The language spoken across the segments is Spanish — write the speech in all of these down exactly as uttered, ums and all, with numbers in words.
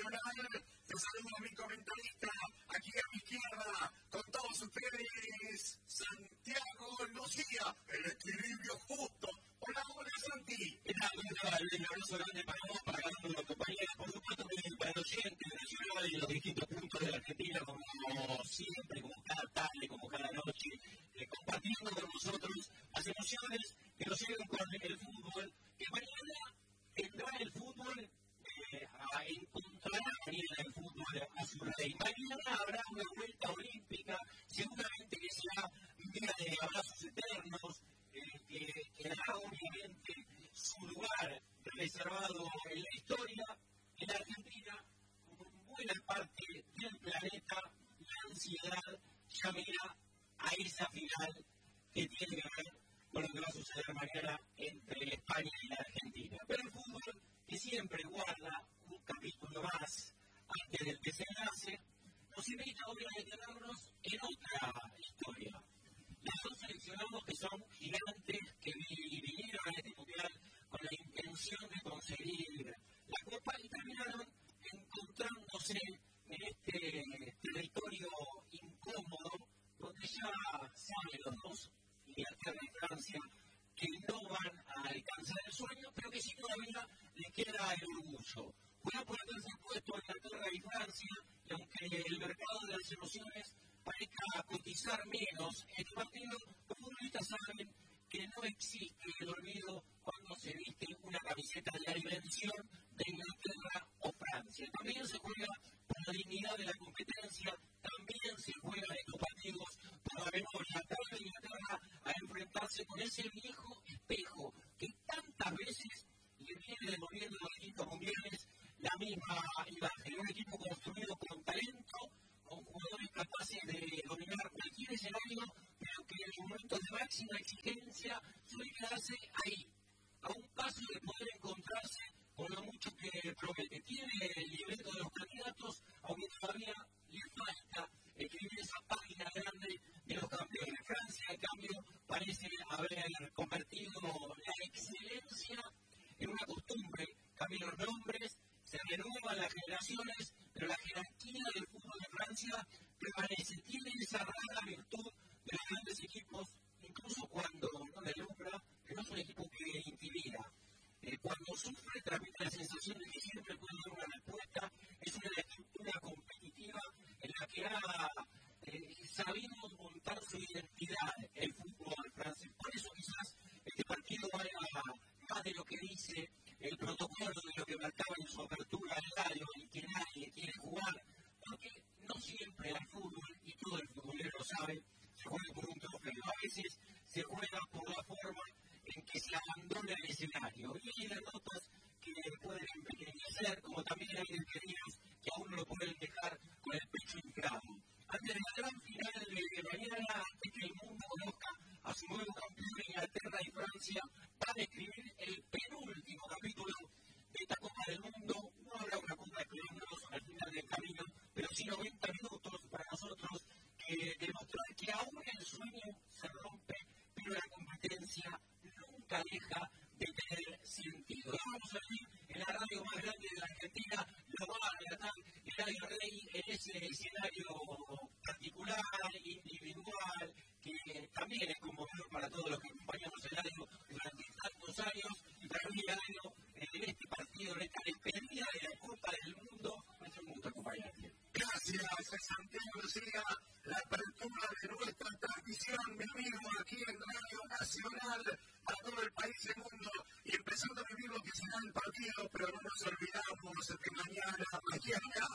Nacional. Te saludo a mi comentarista, aquí a mi izquierda, con todos ustedes, Santiago Lucía, el equilibrio justo. Hola, hola, Santi. ¿Qué tal? ¿Cómo te va? Un abrazo grande para vos, para cada uno de los compañeros, por supuesto, para el oyente nacional y los distintos puntos de la Argentina, como siempre, como cada tarde, como cada noche, eh, compartiendo con nosotros las emociones que nos llegan con el fútbol, que mañana tendrá el fútbol, eh, a encontrará mañana el fútbol a su rey. Mañana habrá una vuelta olímpica, seguramente que será un día de abrazos eternos, eh, que quedará obviamente su lugar reservado en la historia. En la Argentina, como en buena parte del planeta, la ansiedad ya mira a esa final que tiene que ver con lo que va a suceder mañana entre España y la Argentina. Pero el fútbol, que siempre guarda un capítulo más antes del desenlace, nos invita hoy a detenernos en otra historia. Los dos seleccionados que son gigantes, que vinieron a este mundial con la intención de conseguir la Copa y terminaron encontrándose en este territorio incómodo, donde ya saben los dos, Inglaterra y Francia, que no van a alcanzar el sueño, pero que sí todavía les queda el orgullo. Juegan por el tercer puesto Inglaterra y Francia, y aunque el mercado de las emociones parezca cotizar menos en el partido, los futbolistas saben que no existe el olvido cuando se viste una camiseta de la dimensión de Inglaterra o Francia. También se juega por la dignidad de la competencia, también se juega en estos partidos por la memoria. Trae a Inglaterra a enfrentarse con ese viejo espejo que tantas veces le viene devolviendo a los distintos mundiales la misma imagen. Un equipo construido con talento, con jugadores capaces de dominar cualquier escenario, pero que en los momentos de máxima exigencia suele quedarse ahí, a un paso de poder encontrarse con lo mucho que promete. Tiene el libreto de los candidatos, aunque todavía le falta escribir esa página grande de los campeones. Francia, en cambio, parece haber convertido la excelencia en una costumbre. Cambian los nombres, se renuevan las generaciones, pero la jerarquía del fútbol de Francia permanece. Tiene esa rara virtud de los grandes equipos, incluso cuando no deslumbra, que no es un equipo que intimida. Eh, cuando sufre, transmite la sensación de que siempre puede dar una respuesta. Es una estructura competitiva en la que ha eh, sabido montar su identidad el fútbol francés. Por eso quizás este partido valga más de lo que dice el protocolo, de lo que marcaba en su apertura al estadio, y que nadie quiere jugar, porque no siempre el fútbol, y todo el futbolero lo sabe, se juega por un trofeo. A veces se juega por la forma en que se abandona el escenario. Y hay derrotas que pueden empequeñecer, como también hay despedidos que aún no lo pueden dejar con el pecho inflado. Antes de la gran final de mañana, antes que el mundo conozca a su nuevo campeón, Inglaterra y Francia van a escribir el penúltimo capítulo de esta Copa del Mundo. No habrá una Copa de Colombianos al final del camino, pero sí noventa minutos para nosotros que demostrar que aún el sueño se rompe, pero la competencia nunca deja de tener sentido. Vamos a ver en la radio más grande de la Argentina, lo va a relatar Eladio Rey en ese escenario particular, individual, que también es conmovedor para todos los que acompañamos a Eladio durante tantos años. Y para mí, Eladio, en este partido, en esta despedida de la Copa del Mundo, es un gusto acompañarte. Gracias, Santiago Lucía. La apertura de nuestra transmisión, mi amigo, aquí en Radio Nacional, para todo el país y el mundo, y empezando a vivir lo que será el partido, pero no nos olvidamos que mañana, mañana,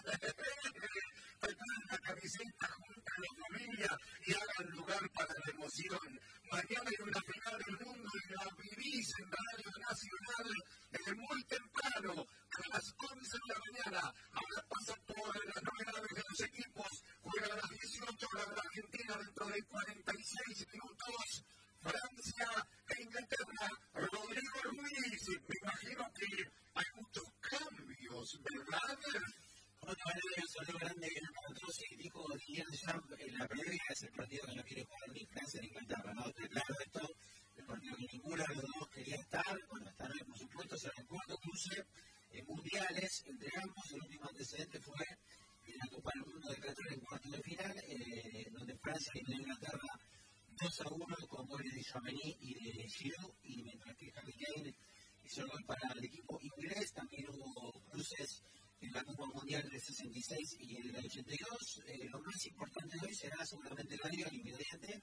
preparen la camiseta, juntan la familia y hagan lugar para la emoción. Mañana hay una final del mundo y la vivís en Radio Nacional desde muy temprano, a las once de la mañana. Ahora pasan por las novedades de los equipos. Juega a las dieciocho horas de Argentina dentro de cuarenta y seis minutos. Francia e Inglaterra. Rodrigo Ruiz, me imagino que hay muchos cambios, ¿verdad? Otra vez el saludo grande que nosotros sí dijo Didier Deschamps en la previa, es el partido que no quiere jugar ni Francia ni Inglaterra, ¿no? Está claro esto, el partido que ninguna de los dos quería estar, bueno, estará por supuesto, será el cuarto cruce, eh, mundiales entre ambos. El último antecedente fue en la Copa del Mundo de Qatar en cuarto de final, eh, donde Francia y Inglaterra dos a uno con goles de Tchouaméni y de Giroud, y mientras que Harry Kane hizo el gol para el equipo inglés. También hubo cruces en la Copa Mundial del sesenta y seis y en el ochenta y dos. Eh, lo más importante de hoy será seguramente la Liga, el ingrediente,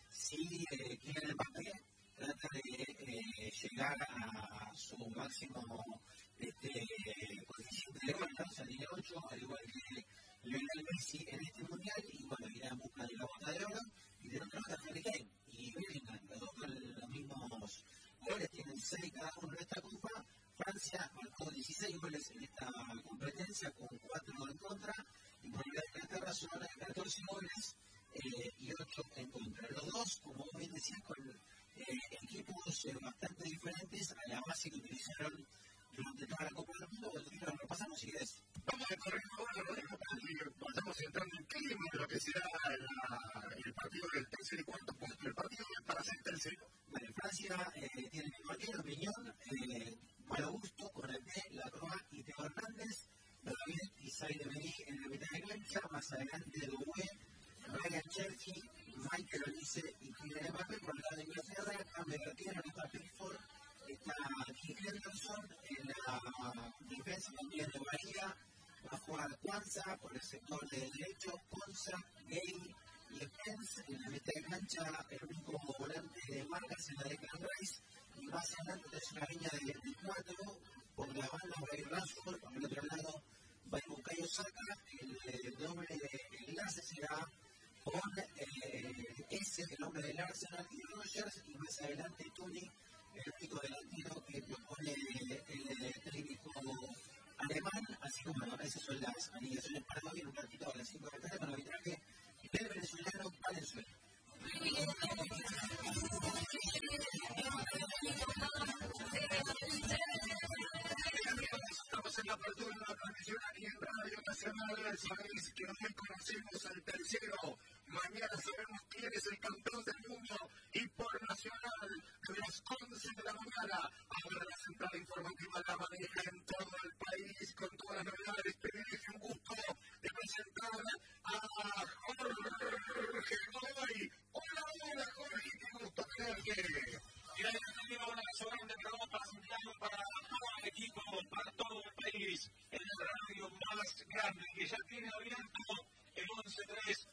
si eh, Kylian Mbappé trata de eh, llegar a su máximo este, coeficiente de gol, ¿no? O sea, tiene ocho, al igual que Lionel Messi en este mundial, y bueno, irá en busca de la bota de oro. Y de otro lado, Harry Kane y Bellingham, los dos con los mismos goles, tienen seis cada uno en esta Copa. Francia marcó dieciséis goles en esta competencia, con cuatro en contra, y por el lado de Inglaterra son catorce goles eh, y ocho en contra. Los dos, como bien decías, con eh, equipos eh, bastante diferentes a la base que utilizaron durante toda la Copa del Mundo. Lo repasamos y es. Vamos a correr ahora, Rodrigo, para que vayamos entrando en clima de lo que será la, el partido del tercer y cuarto puesto. El partido para ser tercero. Bueno, Francia eh, tiene el mismo arquero, Piñón, eh, Malo Gusto, con el P, La Croa y Teo Hernández, David y Zaire Bení en la mitad de cancha, más adelante Doué, Ryan Cherky, Michael Olise y Kylian Mbappé. Por el lado de Inglaterra, cambio de arquero, no está Pickford, está Keith Henderson en la defensa también de Bahía. Va a jugar Kwanza por el sector de derecho, Ponza, Gay y Spence. En la mitad de cancha, el único volante de marcas en la de Declan Rice. Y más adelante es una línea de, de cuatro. Por la banda va a ir Rashford, por el otro lado va a ir Bukayo Saka. El, el doble de enlace será con eh, ese, el hombre del Arsenal, y Rodgers. Y más adelante Tuni, el único delantero que propone el, el técnico alemán. Así como, bueno, esas son las alineaciones para hoy. En un ratito a las cinco de la tarde con el arbitraje del venezolano Valenzuela. Estamos en la apertura de la transmisión aquí en Radio Nacional. Sabéis que hoy conocemos al tercero. Mañana sabemos quién es el campeón del mundo. Y por Nacional, de las once de la mañana, ahora la central informativa la maneja en todo el país con todas las novedades. Privilegio, un gusto de presentar a Jorge Godoy. Hola, hola, Jorge, qué gusto tenerte. Y ahí tenemos un abrazo grande para Santiago, para todo el equipo, para todo el país, en el radio más grande que ya tiene abierto el once tres.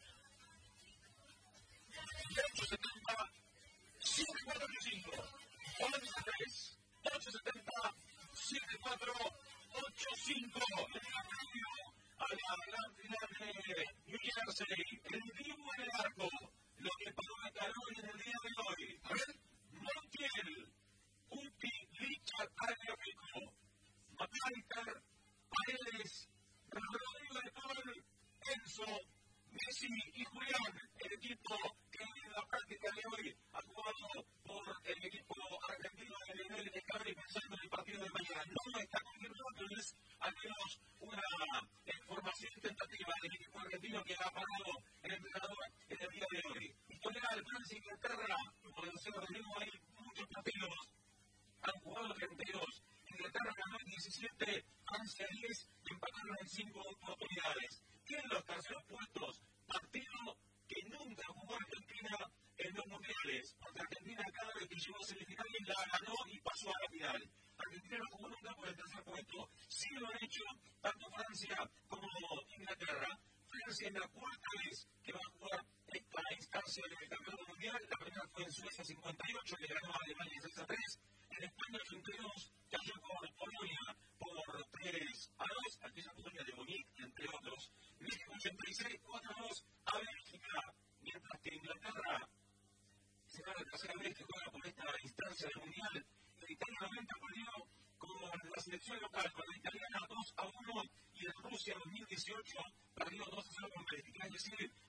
ocho setenta, siete cuatro ocho cinco, once tres, ocho setenta, siete cuatro ocho cinco, en la radio a la gran final de New Jersey, el vivo en el arco, lo que pasó calor en el día de hoy. A ver, Montiel, Uti, Richard, Areofico, McAllister, Paredes, Rodrigo de Paul, Enzo, Messi y Julián, el equipo que en la práctica de hoy ha jugado por el equipo argentino de Lionel Scaloni, pensando en el partido de mañana. No está confirmado, pero es al menos una formación tentativa del equipo argentino que ha parado el entrenador en el día de hoy. Historial, Francia e Inglaterra, como decía Rodrigo, hay muchos partidos, han jugado treinta y dos. Inglaterra ganó en diecisiete, Francia diez, y empataron en cinco oportunidades. Tienen los terceros puestos, partido que nunca jugó Argentina en los mundiales, porque Argentina cada vez que llegó a semifinales la ganó y pasó a la final. Argentina no jugó nunca por el tercer puesto. Sí lo han hecho tanto Francia como Inglaterra. Francia es la cuarta vez que va a jugar esta instancia del campeonato mundial. La primera fue en Suecia cincuenta y ocho, que ganó a Alemania seis a tres. En España ochenta y dos cayó con Polonia por tres a dos, aquella Polonia de Monique, entre otros. México ochenta y seis, cuatro a dos a Bélgica, mientras que Inglaterra será la tercera vez que juega por esta instancia del mundial. En Italia noventa perdió con la selección local, con la italiana dos a uno, y en Rusia dos mil dieciocho perdió dos a cero con Bélgica. Es decir,